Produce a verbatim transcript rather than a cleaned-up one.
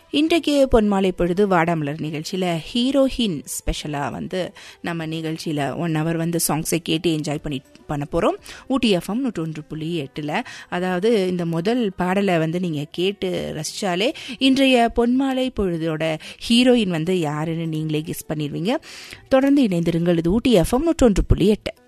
இன்றைக்கு பொன்மாலை பொழுது வாடாமலர் நிகழ்ச்சியில் ஹீரோயின் ஸ்பெஷலாக வந்து நம்ம நிகழ்ச்சியில் ஒன் ஹவர் வந்து சாங்ஸை கேட்டு என்ஜாய் பண்ணி பண்ண போகிறோம். ஊட்டி எஃப்எம் நூற்றி ஒன்று புள்ளி எட்டில். அதாவது இந்த முதல் பாடலை வந்து நீங்கள் கேட்டு ரசித்தாலே இன்றைய பொன்மாலை பொழுதோட ஹீரோயின் வந்து யாருன்னு நீங்களே கெஸ் பண்ணிடுவீங்க. தொடர்ந்து இணைந்திருங்கள். இது ஊட்டி எஃப்எம் நூற்றி ஒன்று புள்ளி எட்டு.